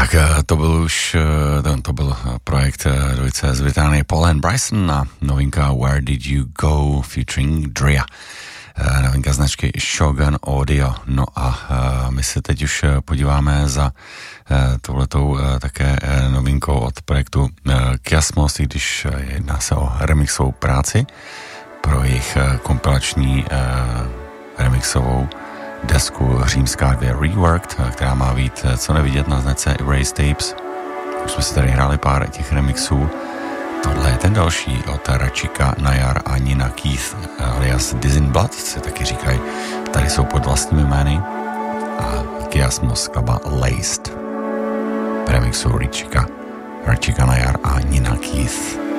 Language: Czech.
To byl projekt dvojice z Británie Paul and Bryson a novinka Where Did You Go featuring Drea. Novinka značky Shogun Audio. No a my se teď už podíváme za touhletou také novinkou od projektu Kiasmos, i když jedná se o remixovou práci pro jejich kompilační remixovou desku Římská 2 Reworked, která má být co nevidět na značce Erase Tapes. Už jsme si tady hráli pár těch remixů. Tohle je ten další od Rachika Nayar a Nina Keith alias Dizin Blood, se taky říkají. Tady jsou pod vlastními jmény a Kiasmos skladba Laced. Remixu Rachika Nayar a Nina Keith.